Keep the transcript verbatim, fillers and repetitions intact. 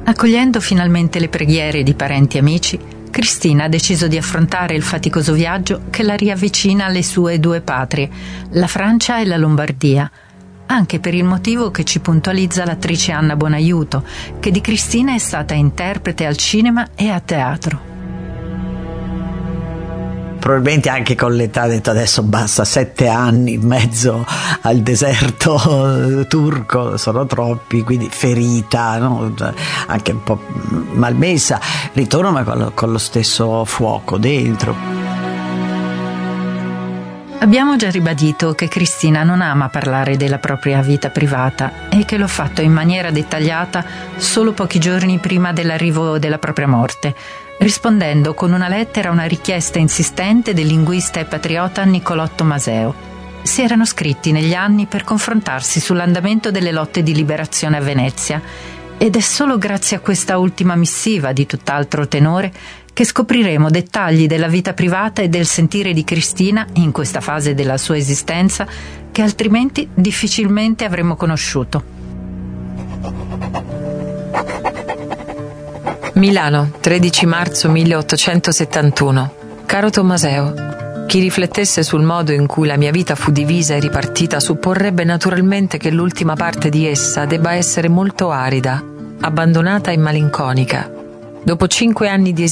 Accogliendo finalmente le preghiere di parenti e amici, Cristina ha deciso di affrontare il faticoso viaggio che la riavvicina alle sue due patrie, la Francia e la Lombardia, anche per il motivo che ci puntualizza l'attrice Anna Bonaiuto, che di Cristina è stata interprete al cinema e a teatro. Probabilmente anche con l'età ha detto adesso basta, sette anni in mezzo al deserto turco sono troppi, quindi ferita, no? Anche un po' malmessa, ritorno ma con lo, con lo stesso fuoco dentro. Abbiamo già ribadito che Cristina non ama parlare della propria vita privata e che l'ho fatto in maniera dettagliata solo pochi giorni prima dell'arrivo della propria morte, rispondendo con una lettera a una richiesta insistente del linguista e patriota Niccolò Tommaseo. Si erano scritti negli anni per confrontarsi sull'andamento delle lotte di liberazione a Venezia, ed è solo grazie a questa ultima missiva di tutt'altro tenore che scopriremo dettagli della vita privata e del sentire di Cristina in questa fase della sua esistenza che altrimenti difficilmente avremmo conosciuto. Milano, tredici marzo milleottocentosettantuno. Caro Tommaseo, chi riflettesse sul modo in cui la mia vita fu divisa e ripartita supporrebbe naturalmente che l'ultima parte di essa debba essere molto arida, abbandonata e malinconica. Dopo cinque anni di esistenza